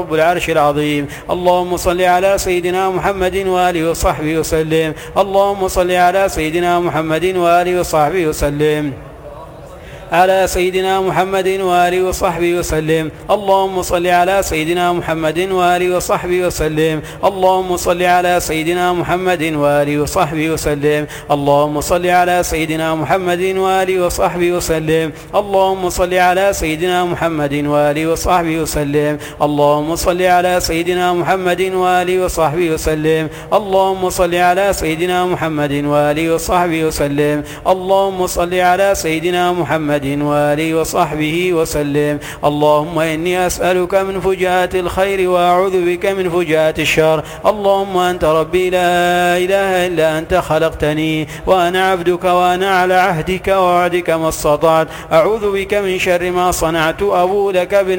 رب العرش العظيم. اللهم صل على سيدنا محمد وآله وصحبه وسلم. اللهم صل على سيدنا محمد وآله وصحبه وسلم. على سيدنا محمد وآله وصحبه وسلم. اللهم صل على سيدنا محمد وآله وصحبه وسلم. اللهم صل على سيدنا محمد وآله وصحبه وسلم. اللهم صل على سيدنا محمد وآله وصحبه وسلم. اللهم صل على سيدنا محمد وآله وصحبه وسلم. اللهم صل على سيدنا محمد وآله وصحبه وسلم. اللهم صل على سيدنا محمد وآله وصحبه وسلم. اللهم صل على سيدنا محمد وآله وصحبه وسلم. اللهم إني أسألك من فجاءة الخير وأعوذ بك من فجاءة الشر. اللهم أنت ربي لا إله إلا أنت خلقتني وأنا عبدك وأنا على عهدك ووعدك ما استطعت. أعوذ بك من شر ما صنعت. أبو لك